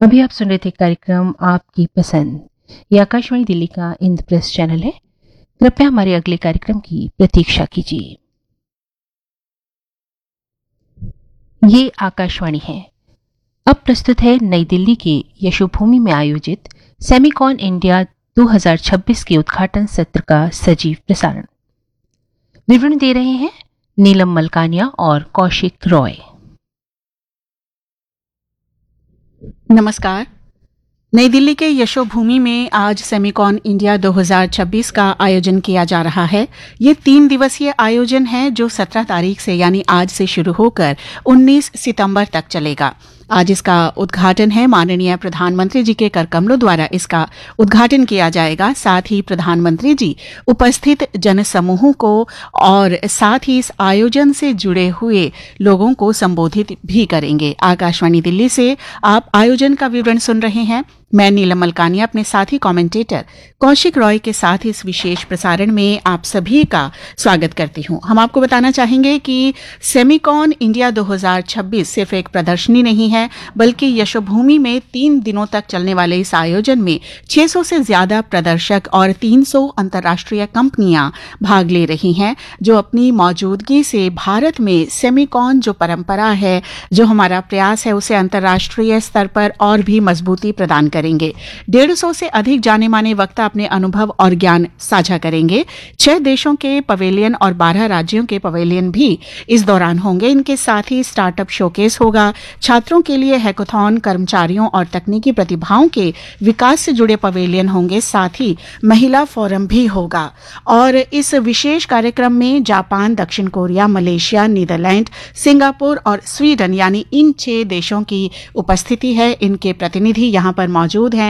अभी आप सुन रहे थे कार्यक्रम आपकी पसंद। ये आकाशवाणी दिल्ली का इंद्रप्रस्थ चैनल है। कृपया हमारे अगले कार्यक्रम की प्रतीक्षा कीजिए। ये आकाशवाणी है। अब प्रस्तुत है नई दिल्ली के यशोभूमि में आयोजित सेमिकॉन इंडिया 2026 के उद्घाटन सत्र का सजीव प्रसारण। विवरण दे रहे हैं नीलम मलकानिया और कौशिक रॉय। नमस्कार। नई दिल्ली के यशोभूमि में आज सेमिकॉन इंडिया 2026 का आयोजन किया जा रहा है। ये 3 दिवसीय आयोजन है जो 17 तारीख से यानी आज से शुरू होकर 19 सितंबर तक चलेगा। आज इसका उद्घाटन है। माननीय प्रधानमंत्री जी के कर कमलों द्वारा इसका उद्घाटन किया जाएगा। साथ ही प्रधानमंत्री जी उपस्थित जनसमूहों को और साथ ही इस आयोजन से जुड़े हुए लोगों को संबोधित भी करेंगे। आकाशवाणी दिल्ली से आप आयोजन का विवरण सुन रहे हैं। मैं नीलम मलकानिया अपने साथी कमेंटेटर कौशिक रॉय के साथ इस विशेष प्रसारण में आप सभी का स्वागत करती हूं। हम आपको बताना चाहेंगे कि सेमिकॉन इंडिया 2026 सिर्फ एक प्रदर्शनी नहीं है, बल्कि यशोभूमि में 3 दिनों तक चलने वाले इस आयोजन में 600 से ज्यादा प्रदर्शक और 300 अंतर्राष्ट्रीय कंपनियां भाग ले रही हैं, जो अपनी मौजूदगी से भारत में सेमिकॉन जो परंपरा है, जो हमारा प्रयास है, उसे अंतर्राष्ट्रीय स्तर पर और भी मजबूती प्रदान करेंगे। 150 से अधिक जाने माने वक्ता अपने अनुभव और ज्ञान साझा करेंगे। 6 देशों के पवेलियन और 12 राज्यों के पवेलियन भी इस दौरान होंगे। इनके साथ ही स्टार्टअप शोकेस होगा, छात्रों के लिए हैकाथॉन, कर्मचारियों और तकनीकी प्रतिभाओं के विकास से जुड़े पवेलियन होंगे। साथ ही महिला फोरम भी होगा। और इस विशेष कार्यक्रम में जापान, दक्षिण कोरिया, मलेशिया, नीदरलैंड, सिंगापुर और स्वीडन यानी इन 6 देशों की उपस्थिति है। इनके प्रतिनिधि यहां पर मौजूद हैं